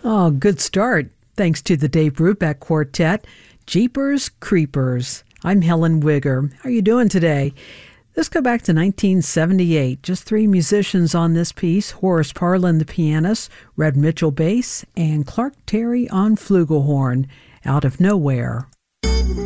Oh, good start. Thanks to the Dave Brubeck Quartet. Jeepers Creepers. I'm Helen Wigger. How are you doing today? Let's go back to 1978. Just three musicians on this piece: Horace Parlan, the pianist, Red Mitchell bass, and Clark Terry on flugelhorn. Out of Nowhere.